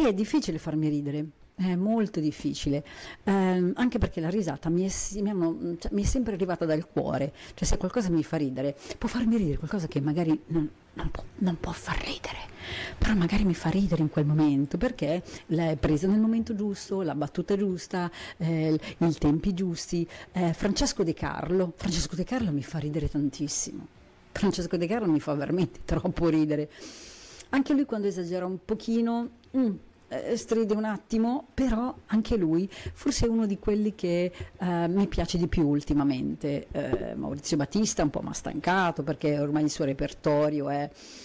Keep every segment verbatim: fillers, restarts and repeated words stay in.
E è difficile farmi ridere. È molto difficile, ehm, anche perché la risata mi è, si- mi hanno- cioè, mi è sempre arrivata dal cuore, cioè se qualcosa mi fa ridere, può farmi ridere qualcosa che magari non, non può, non può far ridere, però magari mi fa ridere in quel momento perché l'è presa nel momento giusto, la battuta giusta, eh, i tempi giusti. Eh, Francesco De Carlo, Francesco De Carlo mi fa ridere tantissimo, Francesco De Carlo mi fa veramente troppo ridere, anche lui quando esagera un pochino. mm, eh, stride un attimo, però anche lui forse è uno di quelli che eh, mi piace di più ultimamente. Eh, Maurizio Battista un po' mi ha stancato perché ormai il suo repertorio è,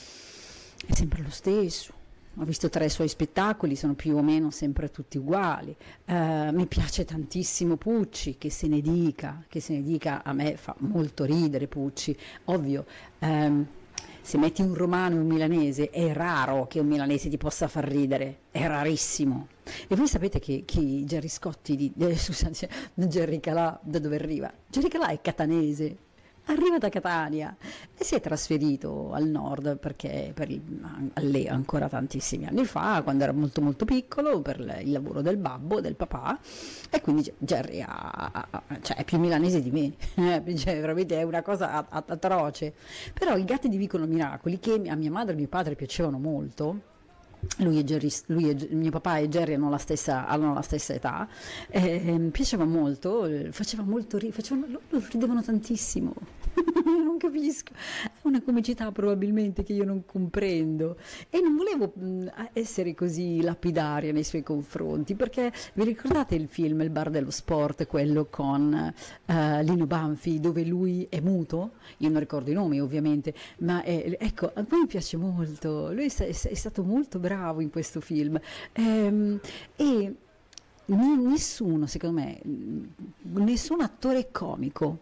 è sempre lo stesso. Ho visto tre suoi spettacoli, sono più o meno sempre tutti uguali. Eh, mi piace tantissimo Pucci, che se ne dica, che se ne dica, a me fa molto ridere Pucci, ovvio. ehm, Se metti un romano e un milanese, è raro che un milanese ti possa far ridere, è rarissimo. E voi sapete che, che Gerry Scotti, di, eh, scusate, Gerry Calà, da dove arriva? Gerry Calà è catanese, arriva da Catania e si è trasferito al nord perché per il, alle, ancora tantissimi anni fa, quando era molto molto piccolo, per il lavoro del babbo, del papà, e quindi Gerry ha, ha- ha- cioè, è più milanese di me, eh, cioè, veramente è una cosa a- a- atroce. Però i gatti di Vicolo Miracoli, che a mia madre e mio padre piacevano molto, lui e, Gerry, lui e mio papà e Gerry hanno la stessa, hanno la stessa età, eh, piaceva molto, eh, faceva molto ri- facevano, loro ridevano tantissimo. Non capisco, è una comicità probabilmente che io non comprendo e non volevo mh, essere così lapidaria nei suoi confronti, perché vi ricordate il film Il bar dello sport, quello con eh, Lino Banfi, dove lui è muto? Io non ricordo i nomi ovviamente, ma è, ecco, a me piace molto, lui è, è, è stato molto bravo in questo film. Ehm, e ni- nessuno, secondo me, mh, nessun attore comico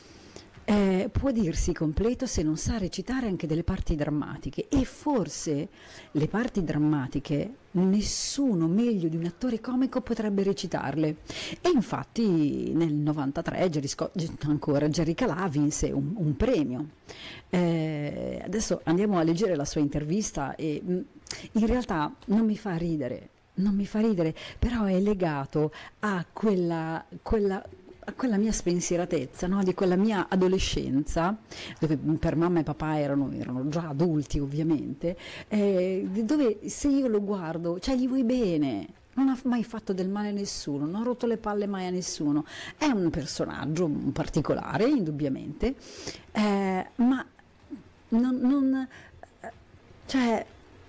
eh, può dirsi completo se non sa recitare anche delle parti drammatiche, e forse le parti drammatiche nessuno meglio di un attore comico potrebbe recitarle. E infatti nel novantatré Gerry Scott, ancora Gerry Calà, vinse un, un premio. Eh, adesso andiamo a leggere la sua intervista e mh, in realtà non mi fa ridere. Non mi fa ridere, però è legato a quella, quella a quella mia spensieratezza, no? Di quella mia adolescenza, dove per mamma e papà erano, erano già adulti ovviamente, eh, dove se io lo guardo, cioè gli vuoi bene, non ha mai fatto del male a nessuno, non ha rotto le palle mai a nessuno, è un personaggio particolare indubbiamente, eh, ma non, non eh, cioè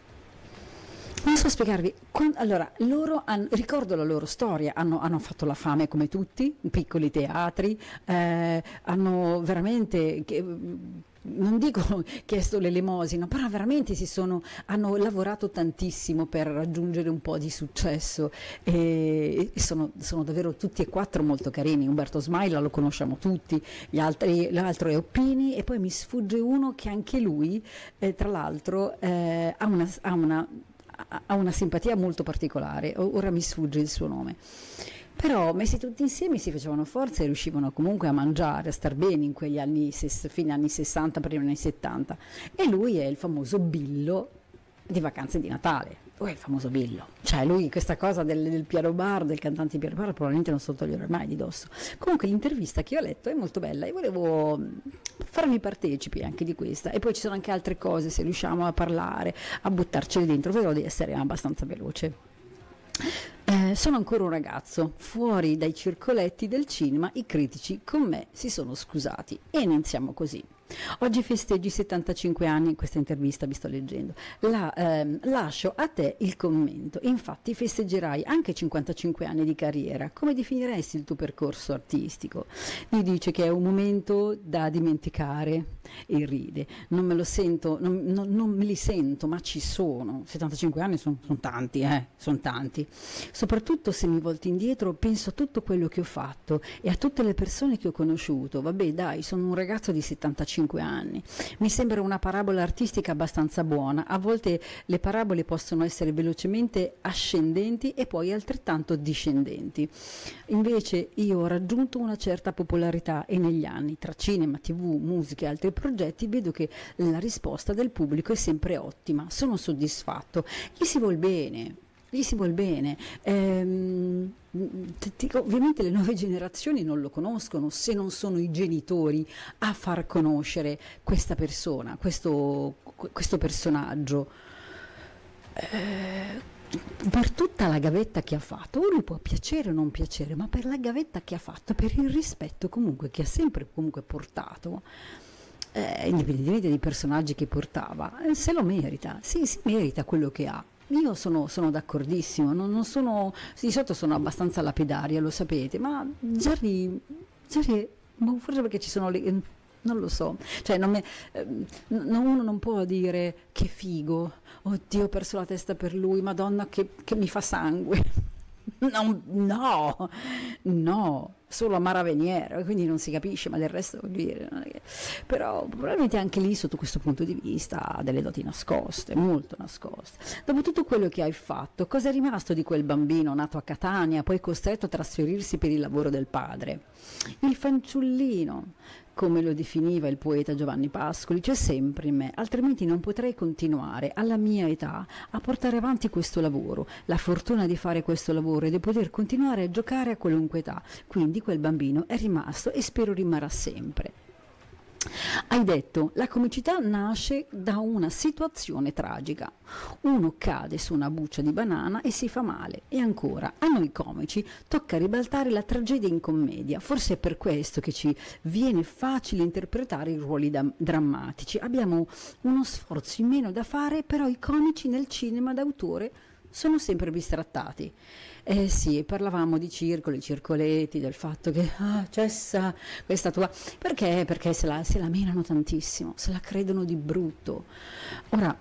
non so spiegarvi. Quan- allora, loro hanno, ricordo la loro storia, hanno, hanno fatto la fame come tutti, piccoli teatri, eh, hanno veramente, che- non dico chiesto l'elemosina, però veramente si sono, hanno lavorato tantissimo per raggiungere un po' di successo e, e sono, sono davvero tutti e quattro molto carini. Umberto Smaila lo conosciamo tutti, gli altri, l'altro è Oppini e poi mi sfugge uno che anche lui, eh, tra l'altro, eh, ha una... Ha una ha una simpatia molto particolare, ora mi sfugge il suo nome, però messi tutti insieme si facevano forza e riuscivano comunque a mangiare, a star bene in quegli anni, fine anni sessanta, primi anni settanta, e lui è il famoso Billo di Vacanze di Natale. Lui è il famoso Billo, cioè lui questa cosa del, del piano bar, del cantante piano bar, probabilmente non se lo toglierà mai di dosso. Comunque l'intervista che io ho letto è molto bella e volevo farvi partecipi anche di questa, e poi ci sono anche altre cose, se riusciamo a parlare, a buttarceli dentro, vedrò di essere abbastanza veloce. Eh, sono ancora un ragazzo, fuori dai circoletti del cinema i critici con me si sono scusati e iniziamo così. Oggi festeggi settantacinque anni, in questa intervista vi sto leggendo, La, ehm, lascio a te il commento. Infatti festeggerai anche cinquantacinque anni di carriera, come definiresti il tuo percorso artistico? Mi dice che è un momento da dimenticare e ride, non me lo sento, non, non- non me li sento, ma ci sono, settantacinque anni sono tanti, eh, sono tanti, soprattutto se mi volto indietro penso a tutto quello che ho fatto e a tutte le persone che ho conosciuto. Vabbè dai, sono un ragazzo di settantacinque anni, mi sembra una parabola artistica abbastanza buona. A volte le parabole possono essere velocemente ascendenti e poi altrettanto discendenti, invece io ho raggiunto una certa popolarità e negli anni, tra cinema, tv, musica e altri progetti, vedo che la risposta del pubblico è sempre ottima, sono soddisfatto, gli si vuol bene. gli si vuol bene. Ehm, ti- ti- ovviamente le nuove generazioni non lo conoscono se non sono i genitori a far conoscere questa persona, questo, questo personaggio. Eh, per tutta la gavetta che ha fatto, o lui può piacere o non piacere, ma per la gavetta che ha fatto, per il rispetto comunque che ha sempre comunque portato, eh, indipendentemente dai personaggi che portava, eh, se lo merita, sì, si merita quello che ha. Io sono, sono d'accordissimo, non, non sono, di solito sono abbastanza lapidaria, lo sapete, ma Jerry, Jerry, boh, forse perché ci sono le, non lo so, cioè non me- ehm, n- uno non può dire che figo, oddio ho perso la testa per lui, Madonna che, che mi fa sangue. Non- no, no, solo a Maraveniere, quindi non si capisce, ma del resto voglio dire, non è che- però probabilmente anche lì sotto questo punto di vista ha delle doti nascoste, molto nascoste. Dopo tutto quello che hai fatto, cosa è rimasto di quel bambino nato a Catania, poi costretto a trasferirsi per il lavoro del padre? Il fanciullino, come lo definiva il poeta Giovanni Pascoli, c'è sempre in me, altrimenti non potrei continuare alla mia età a portare avanti questo lavoro, la fortuna di fare questo lavoro e di poter continuare a giocare a qualunque età. Quindi quel bambino è rimasto e spero rimarrà sempre. Hai detto, la comicità nasce da una situazione tragica. Uno cade su una buccia di banana e si fa male. E ancora, a noi comici tocca ribaltare la tragedia in commedia. Forse è per questo che ci viene facile interpretare i ruoli da- drammatici. Abbiamo uno sforzo in meno da fare, però i comici nel cinema d'autore sono sempre bistrattati. Eh sì, parlavamo di circoli, circoletti, del fatto che ah, cessa questa tua. Perché? Perché se la, se la menano tantissimo, se la credono di brutto. Ora,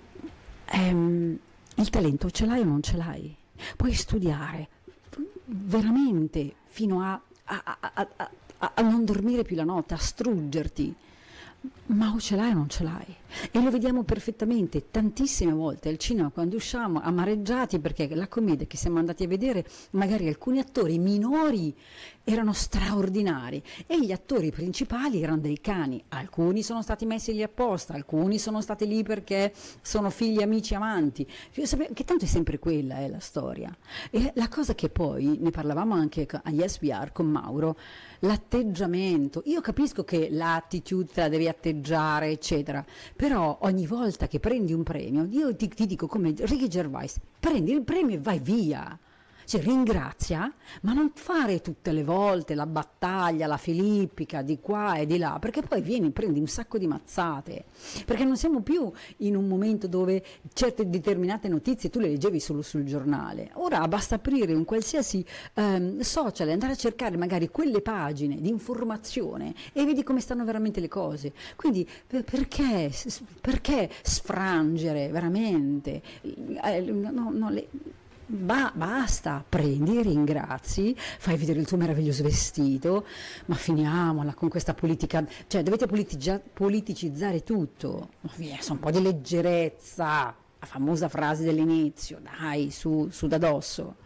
ehm, il talento ce l'hai o non ce l'hai? Puoi studiare veramente fino a, a- a- a- a- a- a non dormire più la notte, a struggerti. Ma o ce l'hai o non ce l'hai? E lo vediamo perfettamente tantissime volte al cinema quando usciamo amareggiati perché la commedia che siamo andati a vedere, magari alcuni attori minori erano straordinari e gli attori principali erano dei cani. Alcuni sono stati messi lì apposta, alcuni sono stati lì perché sono figli, amici, amanti. Che tanto è sempre quella è la storia. E la cosa che poi, ne parlavamo anche a Yes We Are con Mauro, l'atteggiamento. Io capisco che l'attitude te la devi atteggiare, eccetera, però ogni volta che prendi un premio, io ti, ti dico come Ricky Gervais, prendi il premio e vai via. Cioè, ringrazia, ma non fare tutte le volte la battaglia, la filippica di qua e di là, perché poi vieni, prendi un sacco di mazzate, perché non siamo più in un momento dove certe determinate notizie tu le leggevi solo sul giornale. Ora basta aprire un qualsiasi ehm, social e andare a cercare magari quelle pagine di informazione e vedi come stanno veramente le cose. Quindi per- perché, perché sfrangere veramente? Eh, no, no, le- Ba- basta, prendi, ringrazi, fai vedere il tuo meraviglioso vestito, ma finiamola con questa politica, cioè dovete politigia- politicizzare tutto, ma via, su un po' di leggerezza, la famosa frase dell'inizio, dai, su, su da dosso.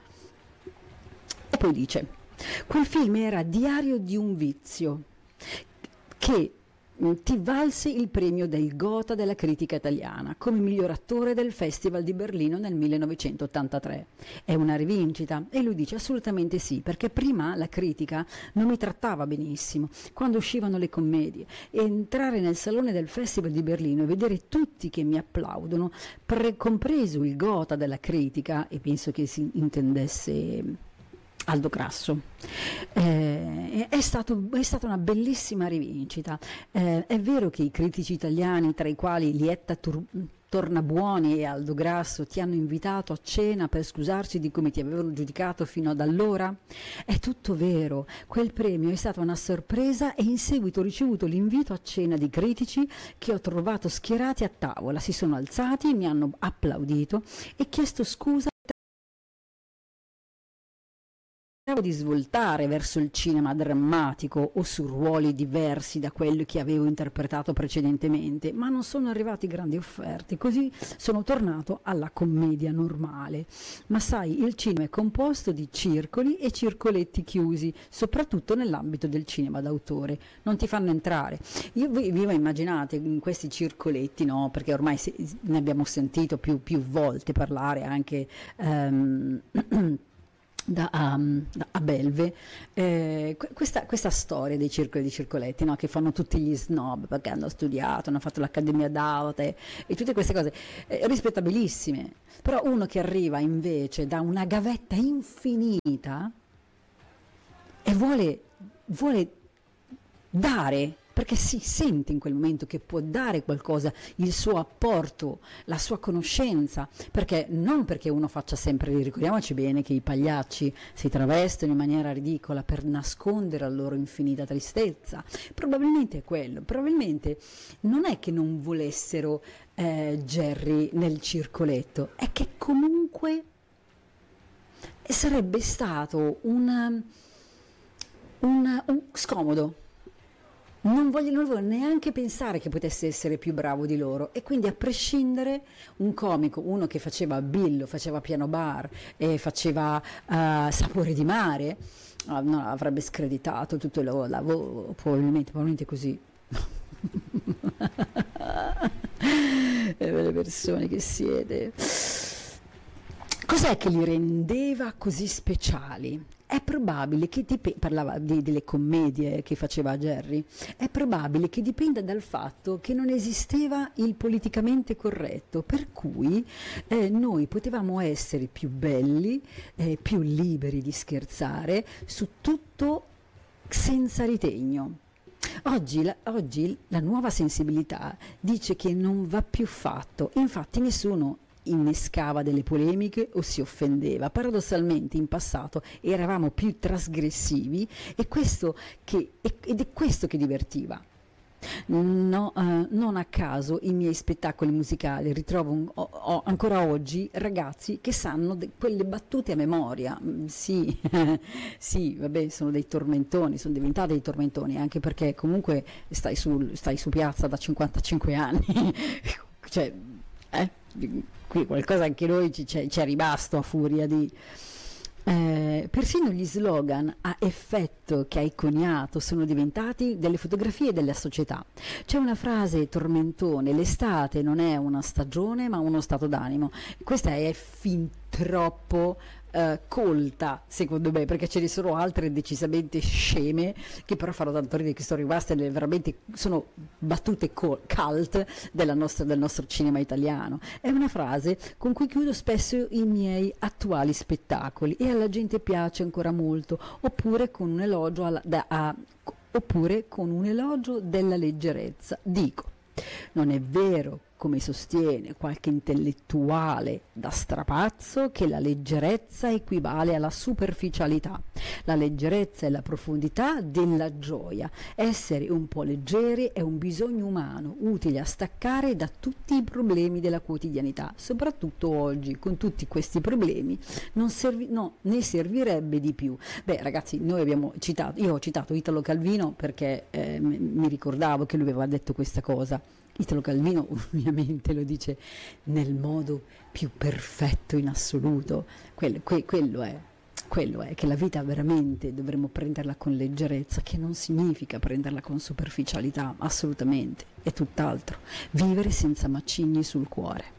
E poi dice, quel film era Diario di un vizio, che mh, ti valse il premio del Gotha della critica italiana come miglior attore del Festival di Berlino nel millenovecentottantatré. È una rivincita? E lui dice assolutamente sì, perché prima la critica non mi trattava benissimo quando uscivano le commedie e entrare nel salone del Festival di Berlino e vedere tutti che mi applaudono, pre- compreso il Gotha della critica, e penso che si intendesse Aldo Grasso. Eh, è, stato, è stata una bellissima rivincita. Eh, è vero che i critici italiani, tra i quali Lietta Tur- Tornabuoni e Aldo Grasso, ti hanno invitato a cena per scusarci di come ti avevano giudicato fino ad allora? È tutto vero. Quel premio è stata una sorpresa e in seguito ho ricevuto l'invito a cena di critici che ho trovato schierati a tavola. Si sono alzati, mi hanno applaudito e chiesto scusa di svoltare verso il cinema drammatico o su ruoli diversi da quelli che avevo interpretato precedentemente, ma non sono arrivati grandi offerte, così sono tornato alla commedia normale. Ma sai, il cinema è composto di circoli e circoletti chiusi, soprattutto nell'ambito del cinema d'autore, non ti fanno entrare. Io vi, vi immaginate in questi circoletti, no? Perché ormai se, ne abbiamo sentito più, più volte parlare anche um, Da, um, da, a Belve, eh, questa, questa storia dei circoli e dei circoletti, no? Che fanno tutti gli snob perché hanno studiato, hanno fatto l'accademia d'arte e tutte queste cose eh, rispettabilissime, però uno che arriva invece da una gavetta infinita e vuole, vuole dare, perché si sente in quel momento che può dare qualcosa, il suo apporto, la sua conoscenza, perché non perché uno faccia sempre, ricordiamoci bene che i pagliacci si travestono in maniera ridicola per nascondere la loro infinita tristezza, probabilmente è quello, probabilmente non è che non volessero eh, Jerry nel circoletto, è che comunque sarebbe stato un, un, un scomodo. Non voglio, non voglio neanche pensare che potesse essere più bravo di loro, e quindi a prescindere un comico, uno che faceva Billo, faceva Piano Bar e faceva uh, Sapore di Mare, uh, no, avrebbe screditato tutto il lavoro, probabilmente, probabilmente così. E le persone che siete. Cos'è che li rendeva così speciali? È probabile che dip- parlava di, delle commedie che faceva Jerry, è probabile che dipenda dal fatto che non esisteva il politicamente corretto, per cui eh, noi potevamo essere più belli, eh, più liberi di scherzare su tutto senza ritegno. Oggi la, oggi la nuova sensibilità dice che non va più fatto, infatti nessuno innescava delle polemiche o si offendeva. Paradossalmente in passato eravamo più trasgressivi e questo che, ed è questo che divertiva. No, uh, non a caso i miei spettacoli musicali ritrovo un, ho, ho ancora oggi ragazzi che sanno de, quelle battute a memoria. Mm, sì, sì, vabbè, sono dei tormentoni, sono diventati dei tormentoni, anche perché comunque stai su, stai su piazza da cinquantacinque anni, cioè, eh, qui qualcosa anche noi ci, ci è rimasto a furia di... Eh, persino gli slogan a effetto che hai coniato sono diventati delle fotografie della società. C'è una frase tormentone: l'estate non è una stagione ma uno stato d'animo. Questa è fin troppo eh, colta, secondo me, perché ce ne sono altre decisamente sceme che però fanno tanto ridere, che sono rimaste veramente, sono battute cult della nostra, del nostro cinema italiano. È una frase con cui chiudo spesso i miei attuali spettacoli e alla gente piace ancora molto, oppure con un elogio alla, da, a, oppure con un elogio della leggerezza. Dico, non è vero, come sostiene qualche intellettuale da strapazzo, che la leggerezza equivale alla superficialità. La leggerezza è la profondità della gioia. Essere un po' leggeri è un bisogno umano, utile a staccare da tutti i problemi della quotidianità. Soprattutto oggi, con tutti questi problemi, non servi, no, ne servirebbe di più. Beh, ragazzi, noi abbiamo citato, io ho citato Italo Calvino perché eh, mi ricordavo che lui aveva detto questa cosa. Italo Calvino ovviamente lo dice nel modo più perfetto in assoluto. Quello, que, quello è, quello è che la vita veramente dovremmo prenderla con leggerezza, che non significa prenderla con superficialità, assolutamente, è tutt'altro. Vivere senza macigni sul cuore.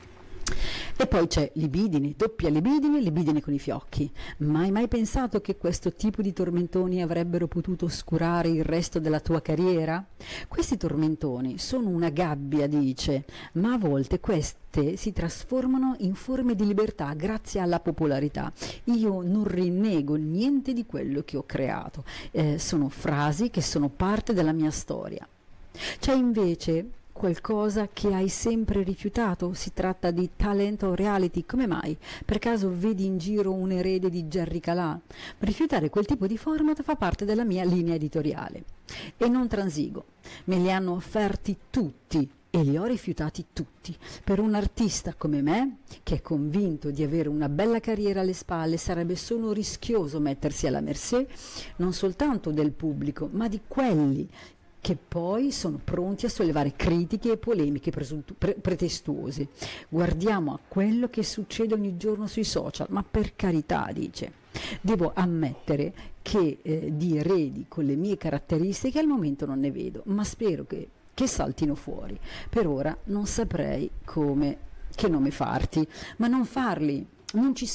E poi c'è libidine, doppia libidine, libidine con i fiocchi. Mai mai pensato che questo tipo di tormentoni avrebbero potuto oscurare il resto della tua carriera? Questi tormentoni sono una gabbia, dice, ma a volte queste si trasformano in forme di libertà grazie alla popolarità. Io non rinnego niente di quello che ho creato, eh, sono frasi che sono parte della mia storia. C'è invece qualcosa che hai sempre rifiutato? Si tratta di talent o reality? Come mai? Per caso vedi in giro un erede di Jerry Calà? Rifiutare quel tipo di format fa parte della mia linea editoriale e non transigo. Me li hanno offerti tutti e li ho rifiutati tutti. Per un artista come me, che è convinto di avere una bella carriera alle spalle, sarebbe solo rischioso mettersi alla mercé non soltanto del pubblico, ma di quelli che poi sono pronti a sollevare critiche e polemiche presuntu- pre- pretestuose. Guardiamo a quello che succede ogni giorno sui social, ma per carità, dice. Devo ammettere che eh, di eredi con le mie caratteristiche al momento non ne vedo, ma spero che, che saltino fuori. Per ora non saprei come, che nome farti, ma non farli, non ci